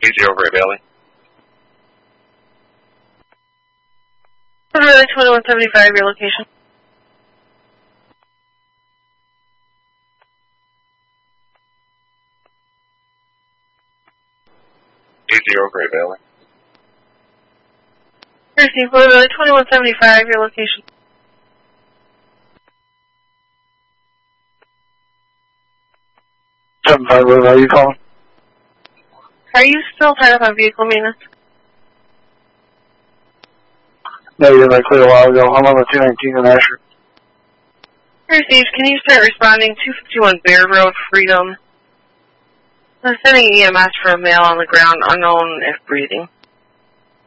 Easy over at Bailey. Really 2175, your location. Easy over at Bailey. Receive really 2175, your location. Are you calling? Are you still tied up on vehicle maintenance? No, you did clear a while ago. I'm on the 219 in Asher. Received. Can you start responding? 251 Bear Road, Freedom. I'm sending EMS for a male on the ground, unknown if breathing.